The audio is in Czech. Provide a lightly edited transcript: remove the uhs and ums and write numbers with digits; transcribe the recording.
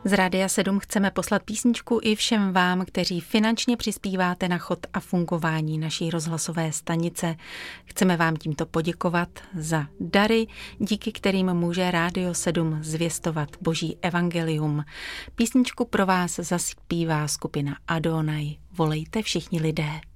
Z Rádia 7 chceme poslat písničku i všem vám, kteří finančně přispíváte na chod a fungování naší rozhlasové stanice. Chceme vám tímto poděkovat za dary, díky kterým může Rádio 7 zvěstovat Boží evangelium. Písničku pro vás zaspívá skupina Adonai. Volejte všichni lidé.